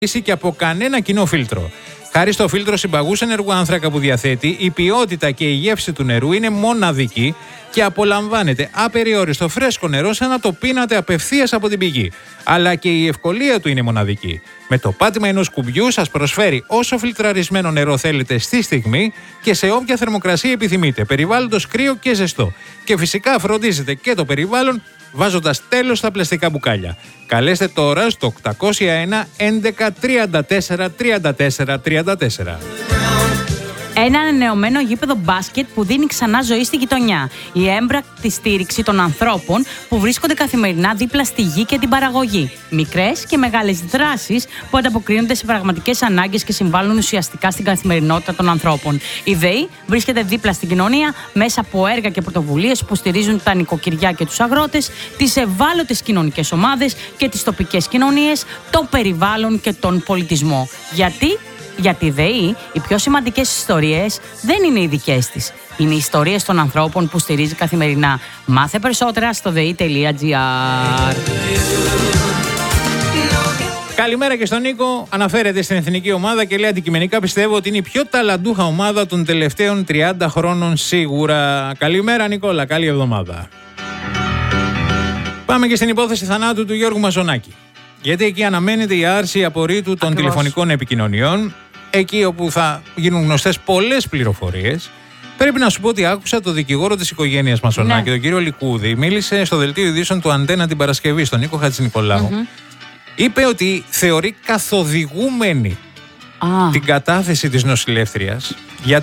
και από κανένα κοινό φίλτρο. Χάρη στο φίλτρο συμπαγούς ενεργού άνθρακα που διαθέτει, η ποιότητα και η γεύση του νερού είναι μοναδική και απολαμβάνεται απεριόριστο φρέσκο νερό σαν να το πίνατε απευθείας από την πηγή. Αλλά και η ευκολία του είναι μοναδική. Με το πάτημα ενός κουμπιού σας προσφέρει όσο φιλτραρισμένο νερό θέλετε στη στιγμή και σε όποια θερμοκρασία επιθυμείτε, περιβάλλοντος κρύο και ζεστό. Και φυσικά φροντίζετε και το περιβάλλον βάζοντας τέλος στα πλαστικά μπουκάλια. Καλέστε τώρα στο 801 11 34 34 34. Ένα ανανεωμένο γήπεδο μπάσκετ που δίνει ξανά ζωή στη γειτονιά. Η έμπρακτη στήριξη των ανθρώπων που βρίσκονται καθημερινά δίπλα στη γη και την παραγωγή. Μικρές και μεγάλες δράσεις που ανταποκρίνονται σε πραγματικές ανάγκες και συμβάλλουν ουσιαστικά στην καθημερινότητα των ανθρώπων. Η ΔΕΗ βρίσκεται δίπλα στην κοινωνία μέσα από έργα και πρωτοβουλίες που στηρίζουν τα νοικοκυριά και τους αγρότες, τις ευάλωτες κοινωνικές ομάδες και τις τοπικές κοινωνίες, το περιβάλλον και τον πολιτισμό. Γιατί? Για τη ΔΕΗ, οι πιο σημαντικές ιστορίες δεν είναι οι δικές της. Είναι οι ιστορίες των ανθρώπων που στηρίζει καθημερινά. Μάθε περισσότερα στο dei.gr. Καλημέρα και στον Νίκο. Αναφέρεται στην εθνική ομάδα και λέει αντικειμενικά πιστεύω ότι είναι η πιο ταλαντούχα ομάδα των τελευταίων 30 χρόνων σίγουρα. Καλημέρα Νικόλα, καλή εβδομάδα. Πάμε και στην υπόθεση θανάτου του Γιώργου Μαζονάκη. Γιατί εκεί αναμένεται η άρση απορρίτου των τηλεφωνικών επικοινωνιών, εκεί όπου θα γίνουν γνωστές πολλές πληροφορίες. Πρέπει να σου πω ότι άκουσα το δικηγόρο της οικογένειας Μαζονάκη, τον κύριο Λικούδη, μίλησε στο δελτίο ειδήσεων του Αντένα την Παρασκευή, στον Νίκο Χατζηνικολάου. Είπε ότι θεωρεί καθοδηγούμενη την κατάθεση της νοσηλεύτριας.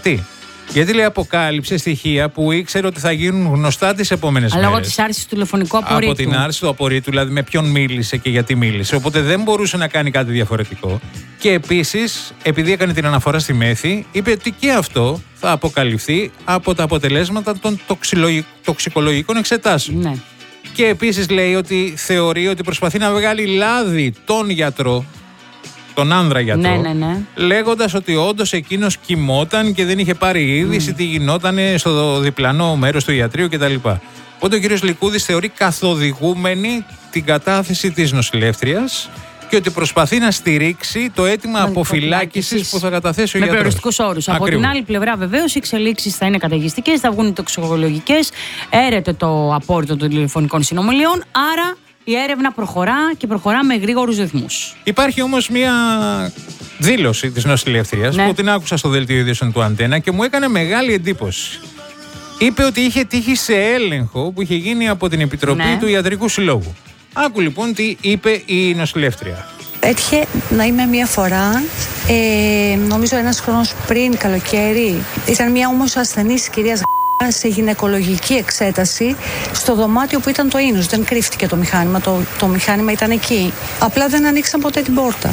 Γιατί λέει αποκάλυψε στοιχεία που ήξερε ότι θα γίνουν γνωστά τις επόμενες μέρες. Λόγω της άρσης του τηλεφωνικού απορρίτου. Από την άρση του απορρίτου, δηλαδή με ποιον μίλησε και γιατί μίλησε. Οπότε δεν μπορούσε να κάνει κάτι διαφορετικό. Και επίσης, επειδή έκανε την αναφορά στη Μέθη, είπε ότι και αυτό θα αποκαλυφθεί από τα αποτελέσματα των τοξικολογικών εξετάσεων. Ναι. Και επίσης λέει ότι θεωρεί ότι προσπαθεί να βγάλει λάδι τον γιατρό, τον άνδρα γιατρό, λέγοντας ότι όντως εκείνος κοιμόταν και δεν είχε πάρει είδηση τι γινόταν στο διπλανό μέρος του ιατρείου κτλ. Οπότε ο κύριος Λικούδης θεωρεί καθοδηγούμενη την κατάθεση της νοσηλεύτριας και ότι προσπαθεί να στηρίξει το αίτημα αποφυλάκησης που θα καταθέσει ο γιατρός. Με προοριστικούς όρους. Από την άλλη πλευρά, βεβαίως, οι εξελίξεις θα είναι καταιγιστικές, θα βγουν οι τοξικολογικές, έρεται το απόρριτο των τηλεφωνικών συνομιλιών, άρα η έρευνα προχωρά και προχωρά με γρήγορους ρυθμούς. Υπάρχει όμως μία δήλωση της νοσηλεύτριας που την άκουσα στο δελτίο ειδήσεων του Αντένα και μου έκανε μεγάλη εντύπωση. Είπε ότι είχε τύχει σε έλεγχο που είχε γίνει από την Επιτροπή του Ιατρικού Συλλόγου. Άκου λοιπόν τι είπε η νοσηλεύτρια. Έτυχε να είμαι μία φορά, νομίζω ένας χρόνος πριν καλοκαίρι. Ήταν μία όμως ασθενής κυρίας σε γυναικολογική εξέταση στο δωμάτιο που ήταν το ίνους. Δεν κρύφτηκε το μηχάνημα, το μηχάνημα ήταν εκεί. Απλά δεν ανοίξαν ποτέ την πόρτα.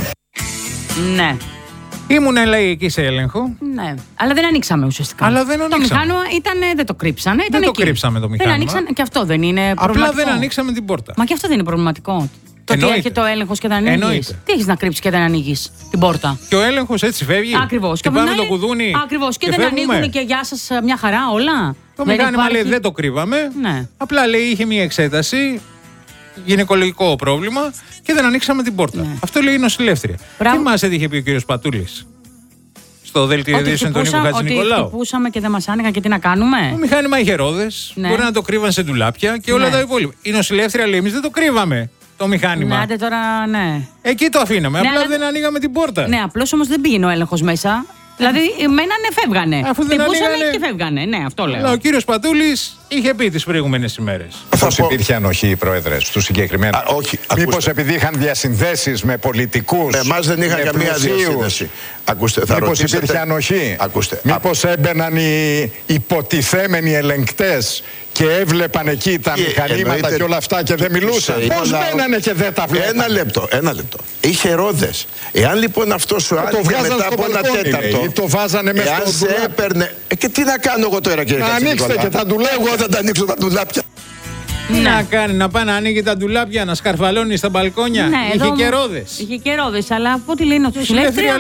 Ναι. Ήμουν, λέει, εκεί σε έλεγχο. Ναι. Αλλά δεν ανοίξαμε ουσιαστικά. Αλλά δεν ανοίξαμε. Το μηχάνημα δεν το κρύψανε. Δεν το κρύψαμε το μηχάνημα. Δεν ανοίξαν, και αυτό δεν είναι προβληματικό. Απλά δεν ανοίξαμε την πόρτα. Μα και αυτό δεν είναι προβληματικό. Το ότι έρχεται ο έλεγχος και δεν ανοίγεις. Τι έχεις να κρύψεις και δεν ανοίγεις την πόρτα. Και ο έλεγχος έτσι φεύγει. Ακριβώς. Και πάμε το κουδούνι. Ακριβώς. Και δεν ανοίγουν και γεια σας μια χαρά όλα. Το μηχάνημα λέει δεν το κρύβαμε. Ναι. Απλά λέει είχε μια εξέταση, γυναικολογικό πρόβλημα και δεν ανοίξαμε την πόρτα. Ναι. Αυτό λέει η νοσηλεύτρια. Τι μας είχε πει ο κύριος Πατούλης στο δελτίο ειδήσεων του Νίκου Χατζηνικολάου? Ότι χτυπούσαμε και δεν μας άνοιγαν και τι να κάνουμε. Το μηχάνημα είχε ρόδες. Μπορεί να το κρύβαν σε ντουλάπια και όλα τα υπόλοιπα. Η νοσηλεύτρια λέει εμείς δεν το κρύβαμε το μηχάνημα. Ναι, τώρα, εκεί το αφήναμε. Απλά δεν ανοίγαμε την πόρτα. Ναι, απλώς όμως δεν πήγαινε ο έλεγχος μέσα. Δηλαδή, μένανε, φεύγανε. Αφού δεν ανοίγανε και φεύγανε. Ναι, αυτό λέω. Αλλά ο κύριος Πατούλης είχε πει τις προηγούμενες ημέρες. Πώς υπήρχε ανοχή, Πρόεδρε, στους συγκεκριμένους? Όχι. Μήπως επειδή είχαν διασυνδέσεις με πολιτικούς? Εμάς δεν είχαν καμία διασύνδεση. Μήπως υπήρχε ανοχή? Μήπως έμπαιναν οι υποτιθέμενοι ελεγκτές και έβλεπαν εκεί τα μηχανήματα και όλα αυτά και δεν μιλούσαν? Πώς μπαίνανε και δεν τα βλέπαν? Ένα λεπτό. Είχε ρόδες. Εάν λοιπόν αυτό σου άνοιγε μετά από ένα τέταρτο, ή το βάζανε μέσα στο ντουλάπι. Και τι να κάνω εγώ τώρα, κύριε Χατζηνικολάου? Να ανοίξτε και τα ντουλάπια. Εγώ θα τα ανοίξω τα ντουλάπια. Τι να κάνει, να πάει να ανοίγει τα ντουλάπια, να σκαρφαλώνει στα μπαλκόνια? Είχε και ρόδες. Είχε και ρόδες, αλλά από ό,τι λέει η νοσηλεύτρια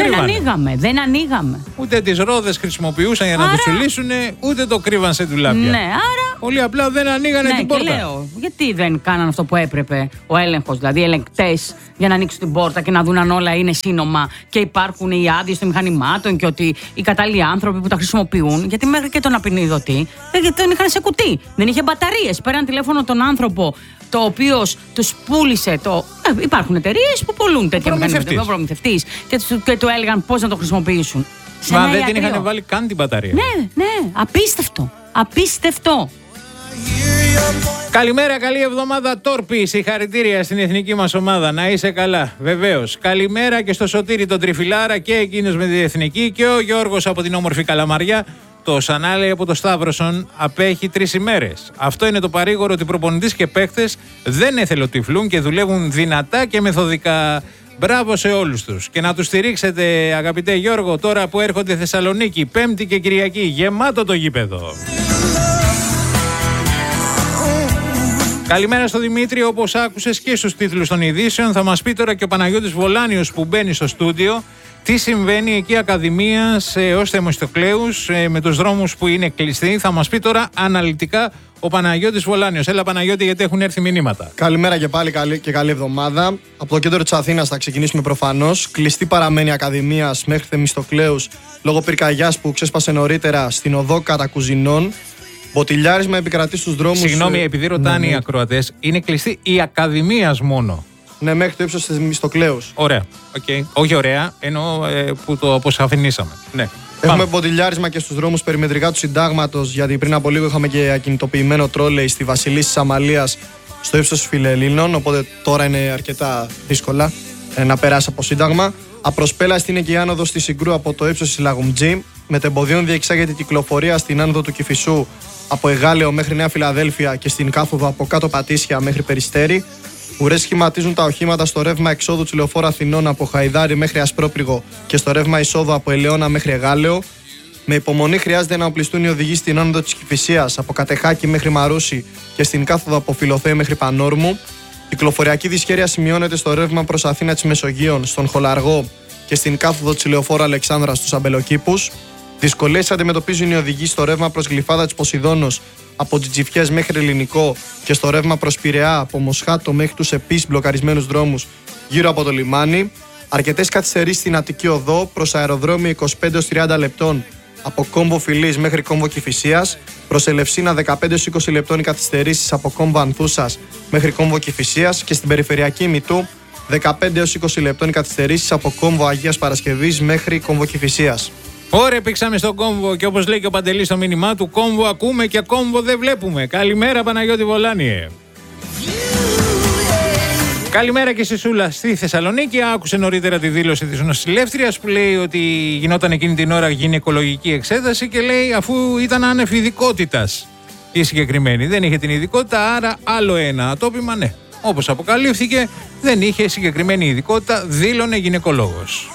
δεν ανοίγαμε. Ούτε τις ρόδες χρησιμοποιούσαν για να το σουλήσουν, ούτε το κρύβαν σε ντουλάπια. Ναι, άρα Πολύ απλά δεν ανοίγανε την πόρτα. Και λέω, γιατί δεν κάνανε αυτό που έπρεπε ο έλεγχος, δηλαδή οι ελεγκτές, για να ανοίξουν την πόρτα και να δουν αν όλα είναι σύνομα και υπάρχουν οι άδειες των μηχανημάτων και ότι οι κατάλληλοι άνθρωποι που τα χρησιμοποιούν. Γιατί μέχρι και τον απεινιδωτή τον είχαν σε κουτί. Δεν είχε μπαταρίες. Πέραν τηλέφωνο τον άνθρωπο, το οποίο τους πούλησε το. Υπάρχουν εταιρείες που πουλούν τέτοια μηχανήματα. Ο προμηθευτής και του έλεγαν πώς να το χρησιμοποιήσουν. Μα δεν την είχαν βάλει καν την μπαταρία. Ναι, απίστευτο. Απίστευτο. Καλημέρα, καλή εβδομάδα Τόρπη. Συγχαρητήρια στην εθνική μας ομάδα. Να είσαι καλά, βεβαίως. Καλημέρα και στο Σωτήρι τον Τριφυλάρα και εκείνος με τη εθνική και ο Γιώργος από την όμορφη Καλαμαριά. Το Σανάλη από το Σταύρωσον απέχει 3 ημέρες. Αυτό είναι το παρήγορο ότι προπονητής και παίκτες δεν εθελοτυφλούν και δουλεύουν δυνατά και μεθοδικά. Μπράβο σε όλους τους. Και να τους στηρίξετε, αγαπητέ Γιώργο, τώρα που έρχονται Θεσσαλονίκη, Πέμπτη και Κυριακή. Γεμάτο το γήπεδο. Καλημέρα στο Δημήτρη, όπως άκουσες και στους τίτλους των ειδήσεων. Θα μας πει τώρα και ο Παναγιώτης Βολάνιος που μπαίνει στο στούντιο τι συμβαίνει εκεί Ακαδημίας ως Θεμιστοκλέους με τους δρόμους που είναι κλειστοί. Θα μας πει τώρα αναλυτικά ο Παναγιώτης Βολάνιος. Έλα Παναγιώτη, γιατί έχουν έρθει μηνύματα. Καλημέρα και πάλι και καλή εβδομάδα. Από το κέντρο της Αθήνας θα ξεκινήσουμε προφανώς. Κλειστή παραμένει Ακαδημίας μέχρι Θεμιστοκλέους λόγω πυρκαγιάς που ξέσπασε νωρίτερα στην οδό Κατακουζινών. Μποτιλιάρισμα επικρατεί στους δρόμους. Συγγνώμη, επειδή ρωτάνε οι ακροατές, είναι κλειστή η Ακαδημίας μόνο. Ναι, μέχρι το ύψος της Θεμιστοκλέους. Ωραία. Okay. Όχι ωραία, εννοώ που το αποσαφηνίσαμε. Ναι. Έχουμε μποτιλιάρισμα και στους δρόμους περιμετρικά του Συντάγματος, γιατί πριν από λίγο είχαμε και ακινητοποιημένο τρόλεϊ στη Βασιλής της Αμαλίας στο ύψος των Φιλελλήνων. Οπότε τώρα είναι αρκετά δύσκολα να περάσει από Σύνταγμα. Απροσπέλαστη είναι και η άνοδος στη Συγκρού από το ύψος της Λαγουμτζή. Μετεμποδίων διεξάγεται η κυκλοφορία στην άνοδο του Κηφισού από Εγάλεο μέχρι Νέα Φιλαδέλφια και στην κάθοδο από κάτω Πατήσια μέχρι Περιστέρι. Ουρές σχηματίζουν τα οχήματα στο ρεύμα εξόδου της Λεωφόρου Αθηνών από Χαϊδάρι μέχρι Ασπρόπυργο και στο ρεύμα εισόδου από Ελαιώνα μέχρι Εγάλεο. Με υπομονή χρειάζεται να οπλιστούν οι οδηγοί στην άνοδο της Κηφισίας από Κατεχάκη μέχρι Μαρούσι και στην κάθοδο από Φιλοθέη μέχρι Πανόρμου. Κυκλοφοριακή δυσχέρεια σημειώνεται στο ρεύμα προς Αθήνα της Μεσογείων, στον Χολαργό και στην κάθοδο της Λεωφόρου Αλεξάνδρας στους Αμπελοκήπους. Δυσκολίες αντιμετωπίζουν οι οδηγοί στο ρεύμα προς Γλυφάδα της Ποσειδώνος από Τζιτζιφιές μέχρι Ελληνικό και στο ρεύμα προς Πειραιά από Μοσχάτο μέχρι τους επίσης μπλοκαρισμένους δρόμους γύρω από το λιμάνι. Αρκετές καθυστερήσεις στην Αττική Οδό προς αεροδρόμιο 25-30 λεπτών από Κόμβο Φιλής μέχρι Κόμβο Κηφισίας. Προς Ελευσίνα 15-20 λεπτών οι καθυστερήσεις από Κόμβο Ανθούσας μέχρι Κόμβο Κηφισίας και στην περιφερειακή Μητού 15-20 λεπτών οι καθυστερήσεις από Κόμβο Αγίας Παρασκευής μέχρι Κόμβο Κηφισίας. Ωραία, πήξαμε στον κόμβο και όπως λέει και ο Παντελής στο μήνυμά του, κόμβο ακούμε και κόμβο δεν βλέπουμε. Καλημέρα Παναγιώτη Βολάνιε. Καλημέρα και στη Σούλα στη Θεσσαλονίκη. Άκουσε νωρίτερα τη δήλωση της νοσηλεύτριας που λέει ότι γινόταν εκείνη την ώρα γυναικολογική εξέταση και λέει αφού ήταν άνευ ειδικότητας η συγκεκριμένη. Δεν είχε την ειδικότητα, άρα άλλο ένα ατόπιμα, ναι. Όπως αποκαλύφθηκε, δεν είχε συγκεκριμένη ειδικότητα, δήλωνε γυναικολόγος.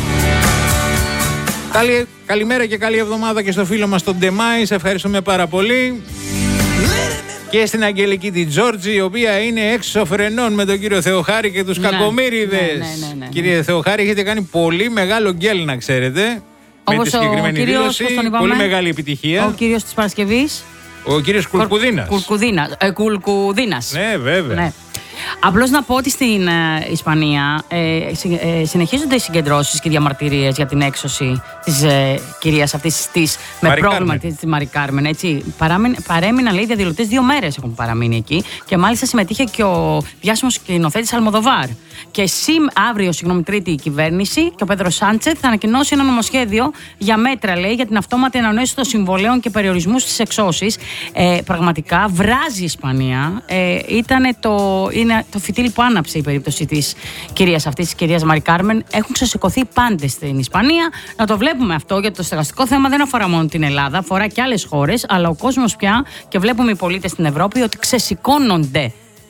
Καλημέρα και καλή εβδομάδα και στο φίλο μας τον Ντεμάη. Σε ευχαριστούμε πάρα πολύ. Και στην Αγγελική την Τζόρτζη, η οποία είναι έξω φρενών με τον κύριο Θεοχάρη και τους κακομοίριδες. Ναι. Κύριε Θεοχάρη, έχετε κάνει πολύ μεγάλο γκέλ, να ξέρετε. Όπως με τη συγκεκριμένη δήλωση. Πολύ μεγάλη επιτυχία. Ο κύριος της Παρασκευής. Ο κύριος Κουρκουδίνας. Κουρκουδίνας. Ναι, βέβαια. Ναι. Απλώς να πω ότι στην Ισπανία συνεχίζονται οι συγκεντρώσεις και διαμαρτυρίες για την έξωση της κυρίας αυτής με πρόβλημα της Μαρι Κάρμεν. Έτσι. Παρέμειναν, λέει, διαδηλωτές 2 μέρες έχουν παραμείνει εκεί και μάλιστα συμμετείχε και ο διάσημος σκηνοθέτης Αλμοδοβάρ. Και αύριο, Τρίτη, η κυβέρνηση και ο Πέδρο Σάντσεθ θα ανακοινώσει ένα νομοσχέδιο για μέτρα, λέει, για την αυτόματη ανανέωση των συμβολέων και περιορισμούς στις εξώσεις. Πραγματικά βράζει η Ισπανία. Είναι το φυτίλι που άναψε η περίπτωση της κυρίας αυτής, της κυρίας Μαρι Κάρμεν. Έχουν ξεσηκωθεί πάντες στην Ισπανία. Να το βλέπουμε αυτό, γιατί το στεγαστικό θέμα δεν αφορά μόνο την Ελλάδα, αφορά και άλλες χώρες, αλλά ο κόσμος πια και βλέπουμε οι πολίτες στην Ευρώπη ότι ξεσηκώνονται.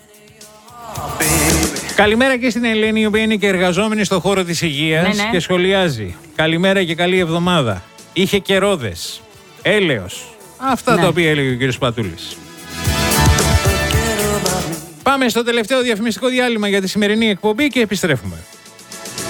Καλημέρα και στην Ελένη, η οποία είναι και εργαζόμενη στον χώρο της υγείας και σχολιάζει. Καλημέρα και καλή εβδομάδα. Είχε καιρόδες, έλεος. Αυτά τα οποία έλεγε ο κύριος Πατούλης. Πάμε στο τελευταίο διαφημιστικό διάλειμμα για τη σημερινή εκπομπή και επιστρέφουμε.